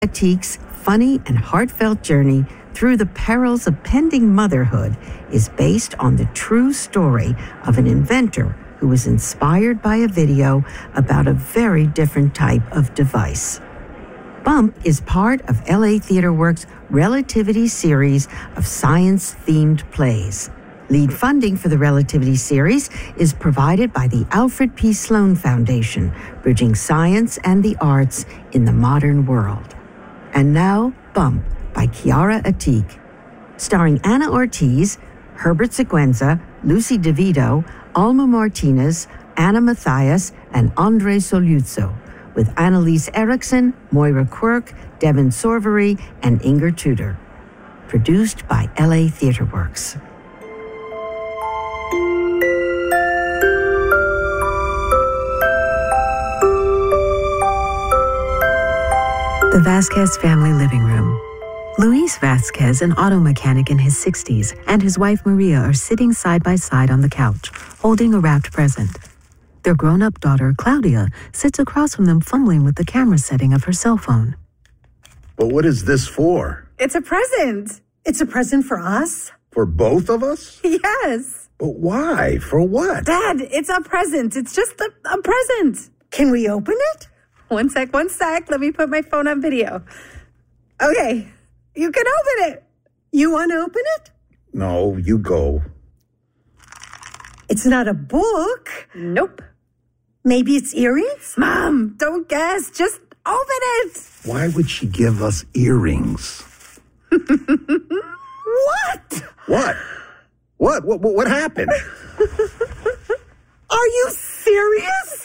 Atik's funny and heartfelt journey through the perils of pending motherhood is based on the true story of an inventor who was inspired by a video about a very different type of device. Bump is part of LA TheaterWorks' Relativity series of science-themed plays. Lead funding for the Relativity series is provided by the Alfred P. Sloan Foundation, bridging science and the arts in the modern world. And now, Bump by Chiara Atik, starring Anna Ortiz, Herbert Siguenza, Lucy DeVito, Alma Martinez, Anna Mathias, and Andre Soluzzo, with Annalise Erickson, Moira Quirk, Devin Sorvery, and Inger Tudor. Produced by LA TheaterWorks. The Vasquez family living room. Luis Vasquez, an auto mechanic in his 60s, and his wife Maria are sitting side by side on the couch, holding a wrapped present. Their grown-up daughter, Claudia, sits across from them fumbling with the camera setting of her cell phone. But what is this for? It's a present. It's a present for us? For both of us? Yes. But why? For what? Dad, it's a present. It's just a present. Can we open it? One sec. Let me put my phone on video. Okay, you can open it. You want to open it? No, you go. It's not a book. Nope. Maybe it's earrings? Mom, don't guess. Just open it. Why would she give us earrings? What? What happened? Are you serious?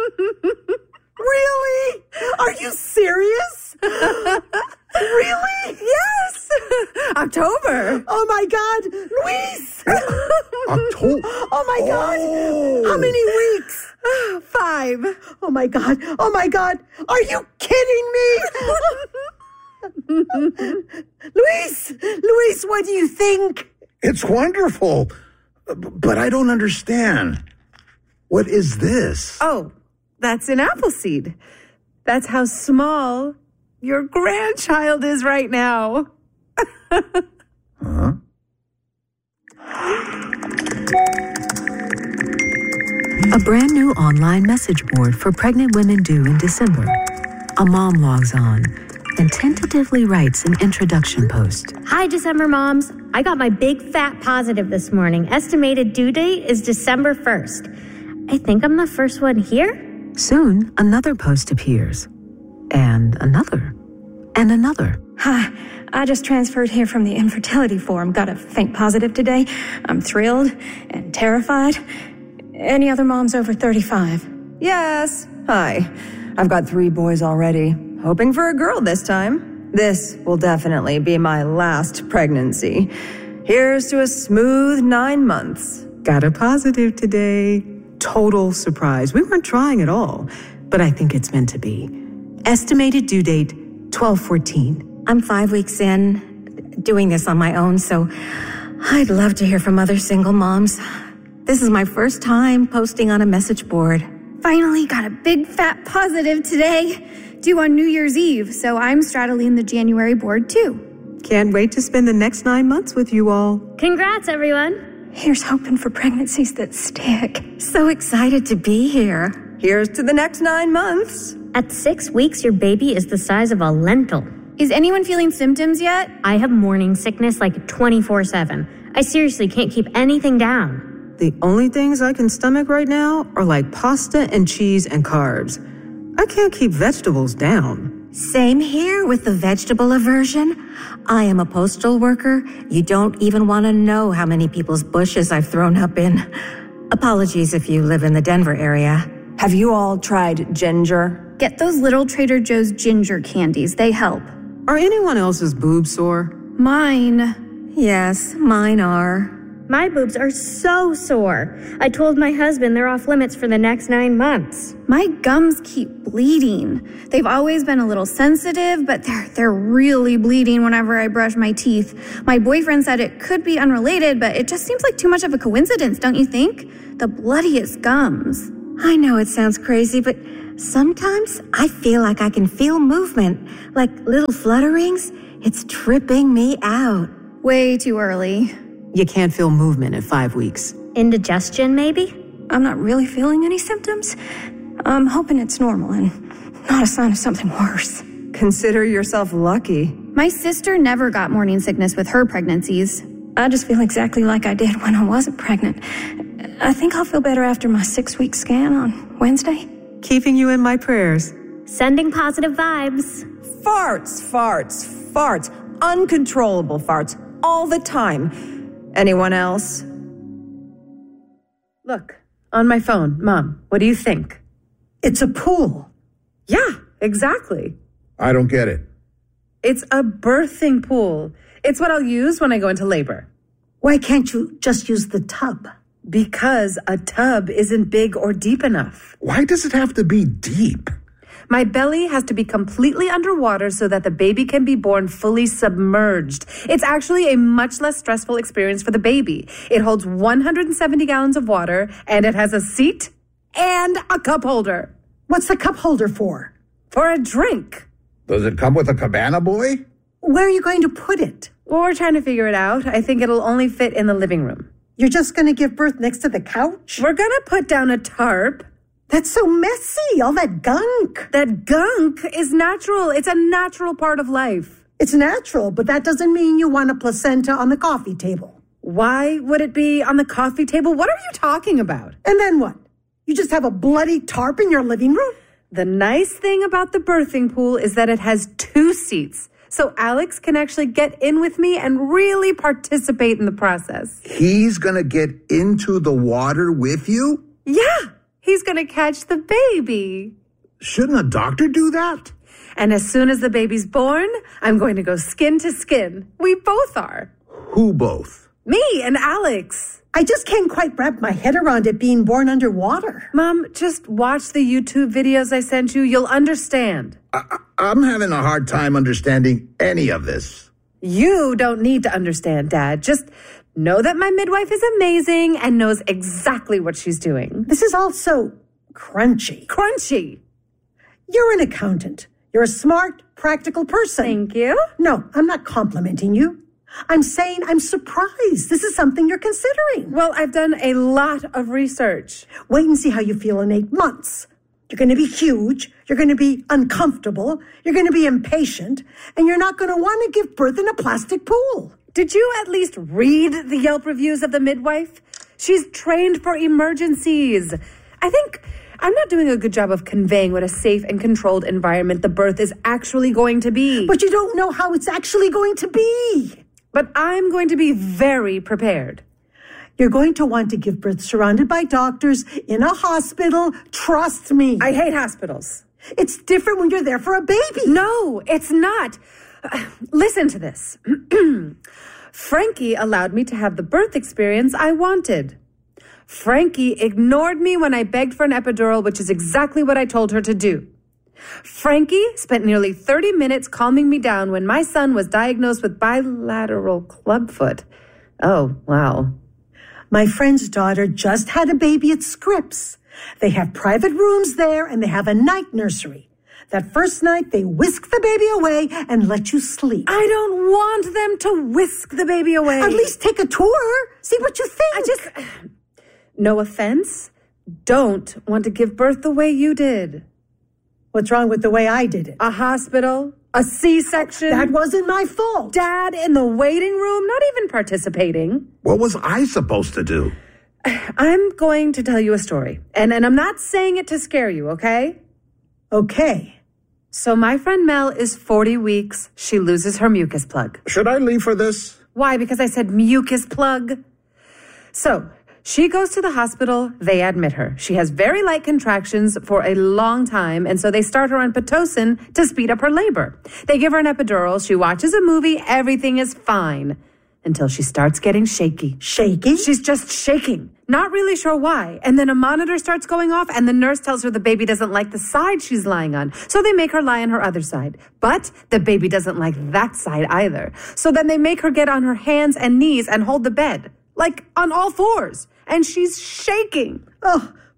Really? Are you serious? Really? Yes. October. Oh my God, Luis. October. Oh my God. How many weeks? 5. Oh my God. Are you kidding me? Luis, what do you think? It's wonderful. But I don't understand. What is this? Oh, that's an apple seed. That's how small your grandchild is right now. Huh? A brand new online message board for pregnant women due in December. A mom logs on and tentatively writes an introduction post. Hi, December moms. I got my big fat positive this morning. Estimated due date is December 1st. I think I'm the first one here. Soon, another post appears. And another. And another. Hi, I just transferred here from the infertility forum. Got a faint positive today. I'm thrilled and terrified. Any other moms over 35? Yes. Hi. I've got 3 boys already. Hoping for a girl this time. This will definitely be my last pregnancy. Here's to a smooth 9 months. Got a positive today. Total surprise. We weren't trying at all, but I think it's meant to be. Estimated due date, 12/14. I'm 5 weeks in, doing this on my own, so I'd love to hear from other single moms. This is my first time posting on a message board. Finally got a big fat positive today, due on New Year's Eve, so I'm straddling the January board too. Can't wait to spend the next 9 months with you all. Congrats, everyone. Here's hoping for pregnancies that stick. So excited to be here. Here's to the next 9 months. At 6 weeks, your baby is the size of a lentil. Is anyone feeling symptoms yet? I have morning sickness like 24/7. I seriously can't keep anything down. The only things I can stomach right now are like pasta and cheese and carbs. I can't keep vegetables down. Same here with the vegetable aversion. I am a postal worker. You don't even want to know how many people's bushes I've thrown up in. Apologies if you live in the Denver area. Have you all tried ginger? Get those little Trader Joe's ginger candies. They help. Are anyone else's boobs sore? Mine. Yes, mine are. My boobs are so sore. I told my husband they're off limits for the next 9 months. My gums keep bleeding. They've always been a little sensitive, but they're really bleeding whenever I brush my teeth. My boyfriend said it could be unrelated, but it just seems like too much of a coincidence, don't you think? The bloodiest gums. I know it sounds crazy, but Sometimes I feel like I can feel movement, like little flutterings. It's tripping me out. Way too early. You can't feel movement at 5 weeks. Indigestion, maybe? I'm not really feeling any symptoms. I'm hoping it's normal and not a sign of something worse. Consider yourself lucky. My sister never got morning sickness with her pregnancies. I just feel exactly like I did when I wasn't pregnant. I think I'll feel better after my 6-week scan on Wednesday. Keeping you in my prayers. Sending positive vibes. Farts, farts, farts. Uncontrollable farts. All the time. Anyone else? Look, on my phone. Mom, what do you think? It's a pool. Yeah, exactly. I don't get it. It's a birthing pool. It's what I'll use when I go into labor. Why can't you just use the tub? Because a tub isn't big or deep enough. Why does it have to be deep? My belly has to be completely underwater so that the baby can be born fully submerged. It's actually a much less stressful experience for the baby. It holds 170 gallons of water, and it has a seat and a cup holder. What's the cup holder for? For a drink. Does it come with a cabana boy? Where are you going to put it? Well, we're trying to figure it out. I think it'll only fit in the living room. You're just going to give birth next to the couch? We're going to put down a tarp. That's so messy, all that gunk. That gunk is natural. It's a natural part of life. It's natural, but that doesn't mean you want a placenta on the coffee table. Why would it be on the coffee table? What are you talking about? And then what? You just have a bloody tarp in your living room? The nice thing about the birthing pool is that it has 2 seats. So Alex can actually get in with me and really participate in the process. He's going to get into the water with you? Yeah, he's going to catch the baby. Shouldn't a doctor do that? And as soon as the baby's born, I'm going to go skin to skin. We both are. Who both? Me and Alex. I just can't quite wrap my head around it being born underwater. Mom, just watch the YouTube videos I sent you. You'll understand. I'm having a hard time understanding any of this. You don't need to understand, Dad. Just know that my midwife is amazing and knows exactly what she's doing. This is all so crunchy. Crunchy. You're an accountant. You're a smart, practical person. Thank you. No, I'm not complimenting you. I'm saying I'm surprised. This is something you're considering. Well, I've done a lot of research. Wait and see how you feel in 8 months. You're going to be huge. You're going to be uncomfortable. You're going to be impatient. And you're not going to want to give birth in a plastic pool. Did you at least read the Yelp reviews of the midwife? She's trained for emergencies. I think I'm not doing a good job of conveying what a safe and controlled environment the birth is actually going to be. But you don't know how it's actually going to be. But I'm going to be very prepared. You're going to want to give birth surrounded by doctors in a hospital. Trust me. I hate hospitals. It's different when you're there for a baby. No, it's not. Listen to this. Frankie allowed me to have the birth experience I wanted. Frankie ignored me when I begged for an epidural, which is exactly what I told her to do. Frankie spent nearly 30 minutes calming me down when my son was diagnosed with bilateral clubfoot. Oh, wow. My friend's daughter just had a baby at Scripps. They have private rooms there and they have a night nursery. That first night, they whisk the baby away and let you sleep. I don't want them to whisk the baby away. At least take a tour. See what you think. No offense, don't want to give birth the way you did. What's wrong with the way I did it? A hospital, a C-section. That wasn't my fault. Dad in the waiting room, not even participating. What was I supposed to do? I'm going to tell you a story. And I'm not saying it to scare you, okay? Okay. So my friend Mel is 40 weeks. She loses her mucus plug. Should I leave for this? Why? Because I said mucus plug? So she goes to the hospital. They admit her. She has very light contractions for a long time, and so they start her on Pitocin to speed up her labor. They give her an epidural. She watches a movie. Everything is fine until she starts getting shaky. Shaky? She's just shaking. Not really sure why. And then a monitor starts going off, and the nurse tells her the baby doesn't like the side she's lying on. So they make her lie on her other side. But the baby doesn't like that side either. So then they make her get on her hands and knees and hold the bed, like on all fours. And she's shaking. Oh,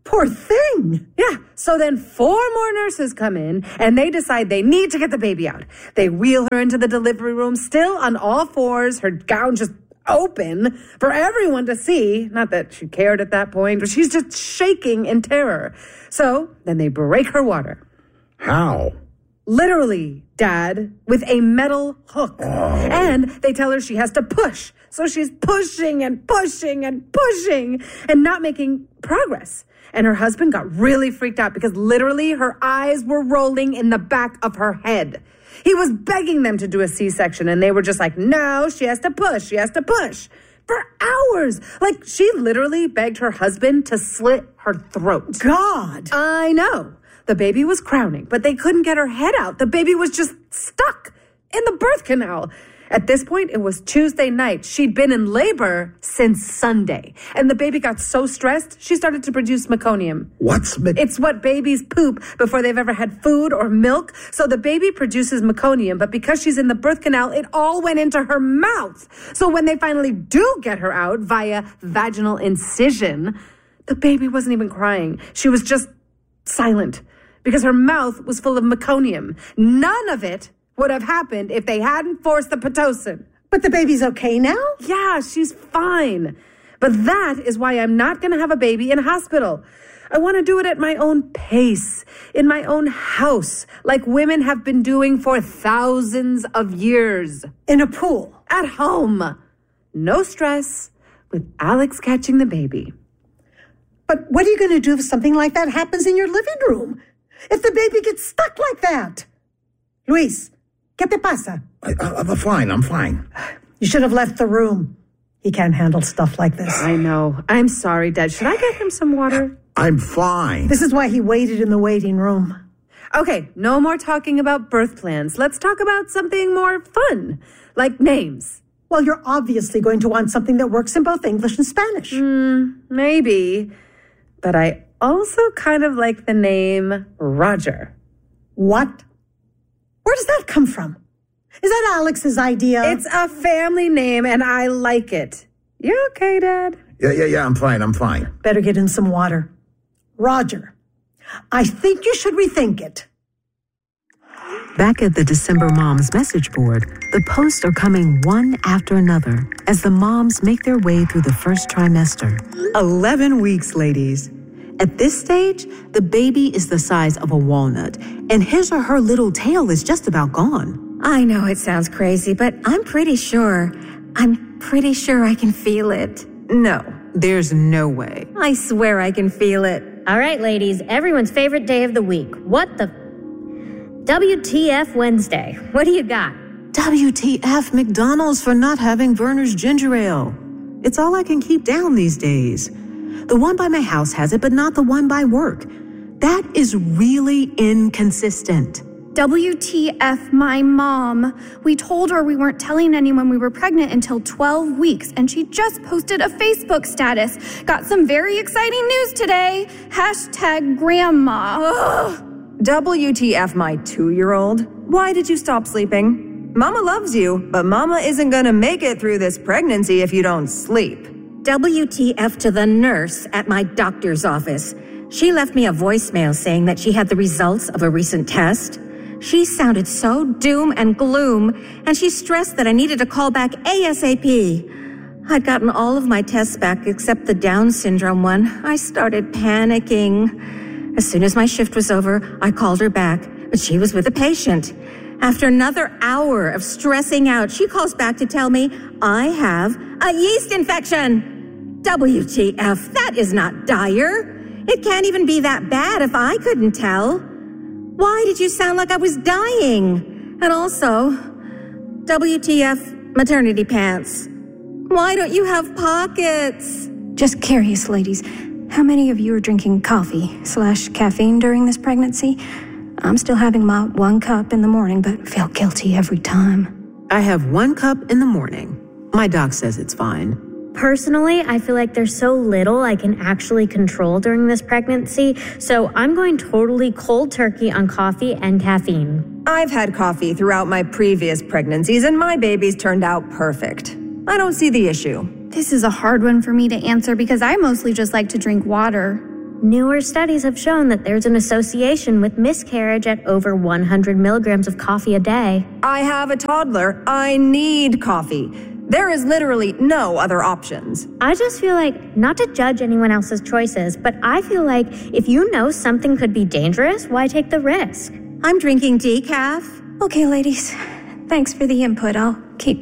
Poor thing. Yeah. So then 4 more nurses come in and they decide they need to get the baby out. They wheel her into the delivery room, still on all fours, her gown just open for everyone to see. Not that she cared at that point, but she's just shaking in terror. So then they break her water. How? Literally, Dad, with a metal hook. Oh. And they tell her she has to push. So she's pushing and pushing and pushing and not making progress. And her husband got really freaked out because literally her eyes were rolling in the back of her head. He was begging them to do a C-section, and they were just like, no, she has to push. She has to push. For hours. Like, she literally begged her husband to slit her throat. God. I know. The baby was crowning, but they couldn't get her head out. The baby was just stuck in the birth canal. At this point, it was Tuesday night. She'd been in labor since Sunday. And the baby got so stressed, she started to produce meconium. What's It's what babies poop before they've ever had food or milk. So the baby produces meconium, but because she's in the birth canal, it all went into her mouth. So when they finally do get her out via vaginal incision, the baby wasn't even crying. She was just silent because her mouth was full of meconium. None of it would have happened if they hadn't forced the Pitocin. But the baby's okay now? Yeah, she's fine. But that is why I'm not going to have a baby in a hospital. I want to do it at my own pace, in my own house, like women have been doing for thousands of years. In a pool? At home. No stress, with Alex catching the baby. But what are you going to do if something like that happens in your living room? If the baby gets stuck like that? Luis, ¿qué te pasa? I'm fine. You should have left the room. He can't handle stuff like this. I know. I'm sorry, Dad. Should I get him some water? I'm fine. This is why he waited in the waiting room. Okay, no more talking about birth plans. Let's talk about something more fun, like names. Well, you're obviously going to want something that works in both English and Spanish. Maybe. But I also kind of like the name Roger. What? Where does that come from? Is that Alex's idea? It's a family name, and I like it. You okay, Dad? Yeah, I'm fine. Better get in some water. Roger, I think you should rethink it. Back at the December Moms message board, the posts are coming one after another as the moms make their way through the first trimester. 11 weeks, ladies. At this stage, the baby is the size of a walnut, and his or her little tail is just about gone. I know it sounds crazy, but I'm pretty sure I can feel it. No, there's no way. I swear I can feel it. All right, ladies, everyone's favorite day of the week. What the... WTF Wednesday. What do you got? WTF McDonald's for not having Werner's ginger ale. It's all I can keep down these days. The one by my house has it, but not the one by work. That is really inconsistent. WTF my mom. We told her we weren't telling anyone we were pregnant until 12 weeks, and she just posted a Facebook status. Got some very exciting news today. #grandma. Ugh. WTF my 2-year-old. Why did you stop sleeping? Mama loves you, but Mama isn't gonna make it through this pregnancy if you don't sleep. WTF to the nurse at my doctor's office. She left me a voicemail saying that she had the results of a recent test. She sounded so doom and gloom, and she stressed that I needed to call back ASAP. I'd gotten all of my tests back except the Down syndrome one. I started panicking. As soon as my shift was over, I called her back, but she was with a patient. After another hour of stressing out, she calls back to tell me I have a yeast infection. WTF, that is not dire. It can't even be that bad if I couldn't tell. Why did you sound like I was dying? And also, WTF maternity pants. Why don't you have pockets? Just curious, ladies. How many of you are drinking coffee/caffeine during this pregnancy? I'm still having my 1 cup in the morning, but feel guilty every time. I have 1 cup in the morning. My doc says it's fine. Personally, I feel like there's so little I can actually control during this pregnancy, so I'm going totally cold turkey on coffee and caffeine. I've had coffee throughout my previous pregnancies, and my babies turned out perfect. I don't see the issue. This is a hard one for me to answer because I mostly just like to drink water. Newer studies have shown that there's an association with miscarriage at over 100 milligrams of coffee a day. I have a toddler. I need coffee. There is literally no other options. I just feel like, not to judge anyone else's choices, but I feel like if you know something could be dangerous, why take the risk? I'm drinking decaf. Okay, ladies. Thanks for the input. I'll